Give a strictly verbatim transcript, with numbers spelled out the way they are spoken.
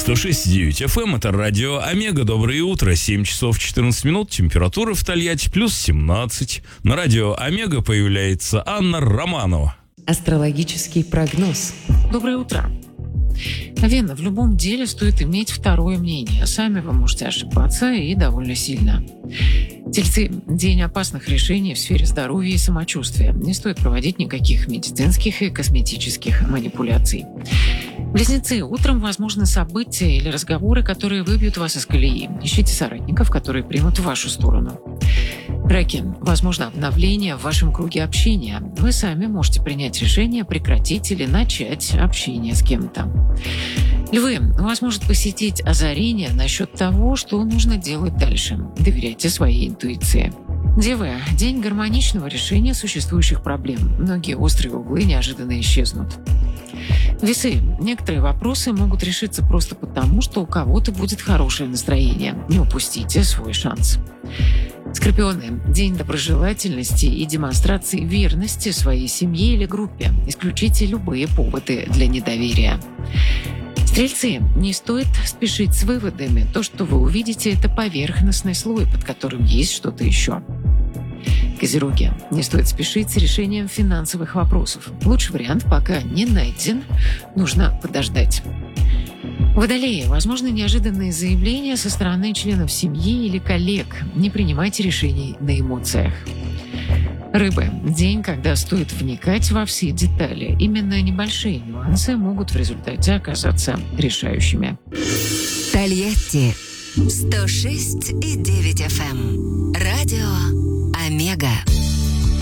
сто шесть и девять эф эм, это радио Омега. Доброе утро, семь часов четырнадцать минут, температура в Тольятти плюс семнадцать. На радио Омега появляется Анна Романова. Астрологический прогноз. Доброе утро. Наверное, в любом деле стоит иметь второе мнение. Сами вы можете ошибаться и довольно сильно. Тельцы, день опасных решений в сфере здоровья и самочувствия. Не стоит проводить никаких медицинских и косметических манипуляций. Близнецы, утром возможны события или разговоры, которые выбьют вас из колеи. Ищите соратников, которые примут в вашу сторону. Раки, возможно обновление в вашем круге общения. Вы сами можете принять решение прекратить или начать общение с кем-то. Львы, вас может посетить озарение насчет того, что нужно делать дальше. Доверяйте своей интуиции. Девы, день гармоничного решения существующих проблем. Многие острые углы неожиданно исчезнут. Весы, некоторые вопросы могут решиться просто потому, что у кого-то будет хорошее настроение. Не упустите свой шанс. Скорпионы, день доброжелательности и демонстрации верности своей семье или группе. Исключите любые поводы для недоверия. Стрельцы, не стоит спешить с выводами. То, что вы увидите, это поверхностный слой, под которым есть что-то еще. Козероги, не стоит спешить с решением финансовых вопросов. Лучший вариант пока не найден, нужно подождать. Водолеи, возможно, неожиданные заявления со стороны членов семьи или коллег. Не принимайте решений на эмоциях. Рыбы, день, когда стоит вникать во все детали. Именно небольшие нюансы могут в результате оказаться решающими. Тольятти сто шесть и девять эф эм. Радио Омега.